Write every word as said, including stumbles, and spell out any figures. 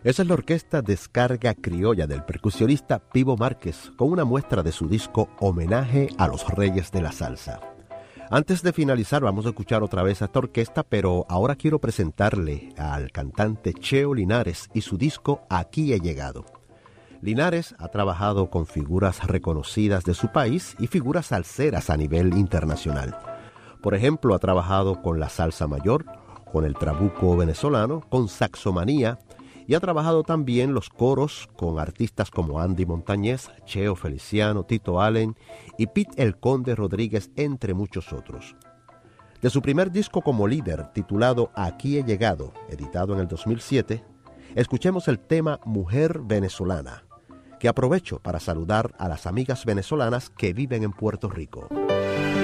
Esa es la orquesta Descarga Criolla del percusionista Pivo Márquez con una muestra de su disco Homenaje a los Reyes de la Salsa. Antes de finalizar vamos a escuchar otra vez a esta orquesta, pero ahora quiero presentarle al cantante Cheo Linares y su disco Aquí he llegado. Linares ha trabajado con figuras reconocidas de su país y figuras salseras a nivel internacional. Por ejemplo, ha trabajado con la salsa mayor, con el trabuco venezolano, con Saxomanía, y ha trabajado también los coros con artistas como Andy Montañez, Cheo Feliciano, Tito Allen y Pete El Conde Rodríguez, entre muchos otros. De su primer disco como líder, titulado Aquí he llegado, editado en el dos mil siete, escuchemos el tema Mujer Venezolana, que aprovecho para saludar a las amigas venezolanas que viven en Puerto Rico.